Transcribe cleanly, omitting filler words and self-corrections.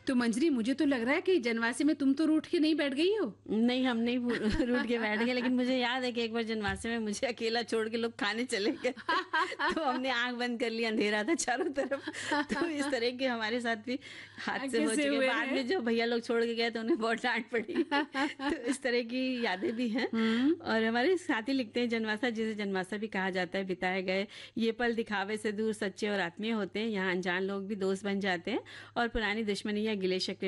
तो मंजरी, मुझे तो लग रहा है कि जनवासे में तुम तो रूठ के नहीं बैठ गई हो। नहीं, हम नहीं रूठ के बैठ गए, लेकिन मुझे याद है कि एक बार जनवासे में मुझे अकेला छोड़ के लोग खाने चले गए तो हमने आंख बंद कर ली, अंधेरा था चारों तरफ। तो इस तरह के हमारे साथ भी हादसे हो कैसे चुके। हुए बाद हैं? में जो भैया लोग छोड़ के गए तो उन्हें बहुत डांट पड़ी। तो इस तरह की यादें भी हैं। और हमारे साथी लिखते हैं, जनवासा जिसे जनवासा भी कहा जाता है, बिताए गए ये पल दिखावे से दूर सच्चे और आत्मीय होते हैं। यहाँ अनजान लोग भी दोस्त बन जाते हैं और पुरानी दुश्मनी या गिले शिकवे